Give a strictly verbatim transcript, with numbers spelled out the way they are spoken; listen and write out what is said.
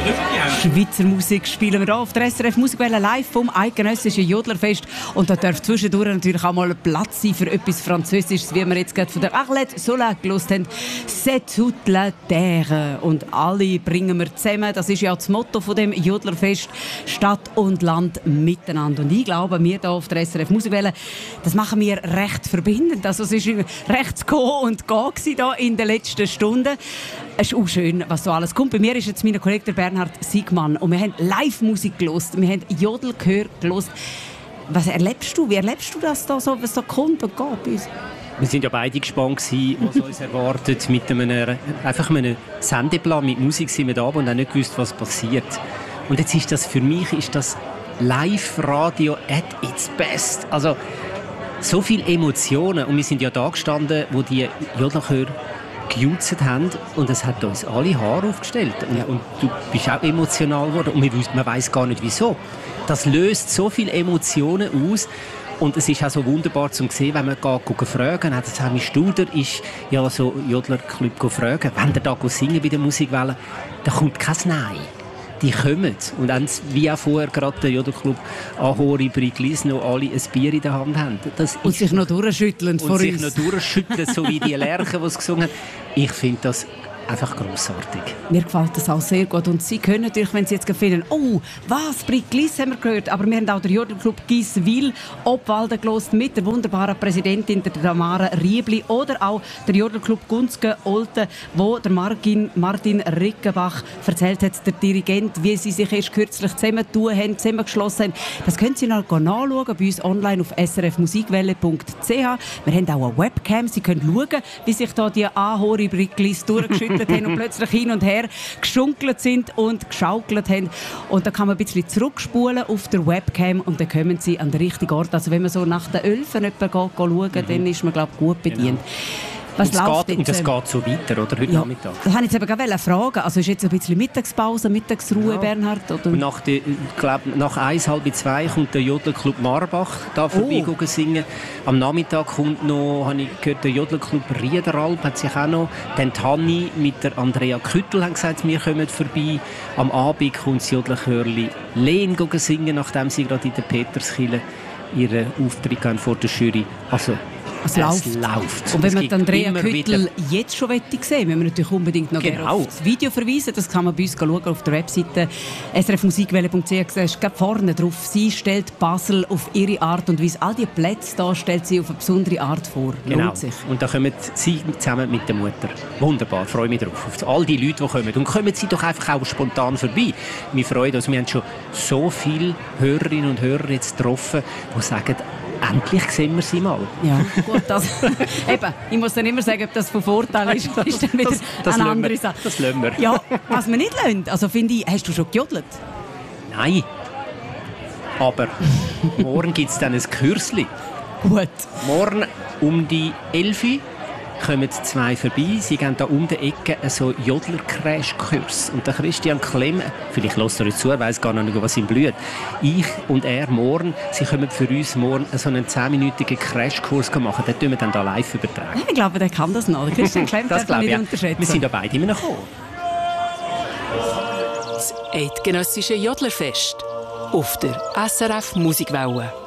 Schweizer Musik spielen wir hier auf der S R F Musikwelle live vom Eidgenössischen Jodlerfest. Und da darf zwischendurch natürlich auch mal Platz sein für etwas Französisches, wie wir jetzt gerade von der Arlette Sola gehört haben. «C'est toute la terre». Und alle bringen wir zusammen. Das ist ja das Motto von dem Jodlerfest. Stadt und Land miteinander. Und ich glaube, wir hier auf der S R F Musikwelle, das machen wir recht verbindend. Also es war recht zu Kommen und Gehen hier in den letzten Stunden. Es ist auch schön, was so alles kommt. Bei mir ist jetzt mein Kollege der Bernhard Siegmann und wir haben Live-Musik gehört, wir haben Jodelchör gehört. Was erlebst du? Wie erlebst du das da so, was da kommt und geht bei uns? Wir waren ja beide gespannt, was uns erwartet. Mit einem, einfach einem Sendeplan mit Musik sind wir da und haben nicht gewusst, was passiert. Und jetzt ist das für mich ist das Live-Radio at its best. Also so viele Emotionen. Und wir sind ja da gestanden, wo die Jodelchör gejutzt haben und es hat uns alle Haare aufgestellt. Und, ja. und du bist auch emotional geworden und man weiss gar nicht, wieso. Das löst so viele Emotionen aus und es ist auch so wunderbar zu sehen, wenn man geht, fragen. Hat Sammy Studer ist ja so Jodlerclub fragen, wenn der da singen bei der Musikwelle, da kommt kein Nein. Die kommen. Und dann, wie auch vorher gerade der Jodelclub Ahori Briglis noch alle ein Bier in der Hand haben. Das und sich noch durchschütteln vor uns. Und sich noch durchschütteln, so wie die Lerchen, die es gesungen haben. Ich finde das einfach grossartig. Mir gefällt das auch sehr gut. Und Sie können natürlich, wenn Sie jetzt finden, oh, was, Briglis haben wir gehört, aber wir haben auch den Jodelclub Giswil Obwalden gehört mit der wunderbaren Präsidentin, der Tamara Riebli, oder auch der Jodelclub Gunzgen Olten, wo der Martin, Martin Rickenbach erzählt hat, der Dirigent, wie sie sich erst kürzlich zusammentun haben, zusammengeschlossen haben. Das können Sie noch nachschauen bei uns online auf s r f musikwelle punkt c h. Wir haben auch eine Webcam. Sie können schauen, wie sich da die Ahori Briglis durchgeschüttet haben und plötzlich hin und her geschunkelt sind und geschaukelt haben. Und da kann man ein bisschen zurückspulen auf der Webcam und dann kommen sie an den richtigen Ort. Also wenn man so nach den Ölfen geht, schauen, mhm. dann ist man, glaube ich, gut bedient. Genau. Was und, läuft geht, und das geht so weiter, oder? Heute ja, Nachmittag. Das wollte ich jetzt eben gerade fragen. Also ist jetzt ein bisschen Mittagspause, Mittagsruhe, ja. Bernhard? Oder? Nach, die, glaub, nach eins, halb zwei kommt der Jodelclub Marbach da vorbei oh. singen. Am Nachmittag kommt noch, habe ich gehört, der Jodelclub Riederalp hat sich auch noch. Dann Tanni mit der Andrea Küttel haben gesagt, wir kommen vorbei. Am Abend kommt das Jodelchörli Lehn singen, nachdem sie gerade in der Peterskirche ihren Auftritt haben vor der Jury. Also, Es läuft. Es läuft. Und wenn man Andrea Küttel jetzt schon sehen möchte, müssen wir natürlich unbedingt noch genau. auf das Video verweisen. Das kann man bei uns schauen auf der Webseite s r f musikwelle punkt c h. Da ist vorne drauf. Sie stellt Basel auf ihre Art und Weise. All die Plätze da stellt sie auf eine besondere Art vor. Genau. Lohnt sich. Und da kommen Sie zusammen mit der Mutter. Wunderbar, freue mich drauf. Auf all die Leute, die kommen. Und kommen Sie doch einfach auch spontan vorbei. Wir freuen uns. Wir haben schon so viele Hörerinnen und Hörer jetzt getroffen, die sagen, endlich sehen wir sie mal. Ja, gut. Das, eben, ich muss dann immer sagen, ob das von Vorteil ist. Das ist dann wieder das, das eine andere Sache. Das lassen wir. Ja, was wir nicht lassen. Also finde ich, hast du schon gejodelt? Nein. Aber morgen gibt es dann ein Kürzli. Gut. Morgen um die elf Uhr kommen zwei vorbei. Sie gehen da um die Ecke so Jodler-Crash-Kurs. Und der Christian Klemm, vielleicht lässt er euch zu, er weiss gar nicht, was ihm blüht. Ich und er morgen, sie kommen für uns morgen so einen zehnminütigen Crashkurs machen. Den tun wir dann da live übertragen. Ich glaube, der kann das noch. Der Christian Klemm darf man nicht unterschätzen. Wir sind da beide immer gekommen. Das Eidgenössische Jodlerfest auf der S R F Musikwelle.